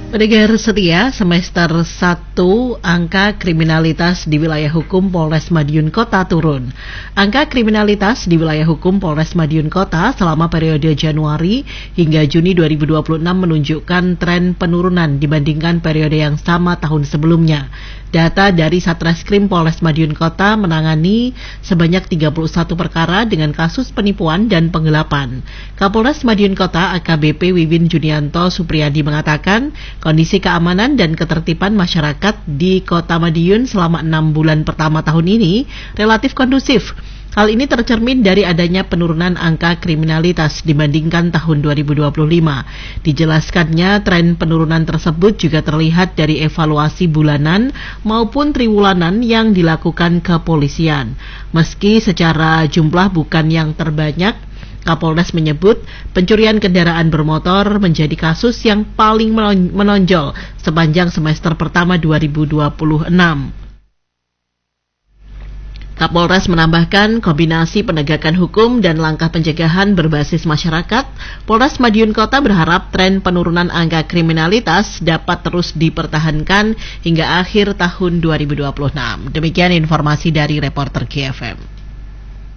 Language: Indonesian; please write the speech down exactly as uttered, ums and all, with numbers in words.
Pendengar setia, semester satu angka kriminalitas di wilayah hukum Polres Madiun Kota turun. Angka kriminalitas di wilayah hukum Polres Madiun Kota selama periode Januari hingga Juni dua ribu dua puluh enam menunjukkan tren penurunan dibandingkan periode yang sama tahun sebelumnya. Data dari Satreskrim Polres Madiun Kota menangani sebanyak tiga puluh satu perkara dengan kasus penipuan dan penggelapan. Kapolres Madiun Kota A K B P Wiwin Junianto Supriyadi mengatakan, kondisi keamanan dan ketertiban masyarakat di Kota Madiun selama enam bulan pertama tahun ini relatif kondusif. Hal ini tercermin dari adanya penurunan angka kriminalitas dibandingkan tahun dua ribu dua puluh lima. Dijelaskannya, tren penurunan tersebut juga terlihat dari evaluasi bulanan maupun triwulanan yang dilakukan kepolisian. Meski secara jumlah bukan yang terbanyak, Kapolres menyebut pencurian kendaraan bermotor menjadi kasus yang paling menonjol sepanjang semester pertama dua ribu dua puluh enam. Kapolres menambahkan kombinasi penegakan hukum dan langkah pencegahan berbasis masyarakat, Polres Madiun Kota berharap tren penurunan angka kriminalitas dapat terus dipertahankan hingga akhir tahun dua ribu dua puluh enam. Demikian informasi dari reporter G F M.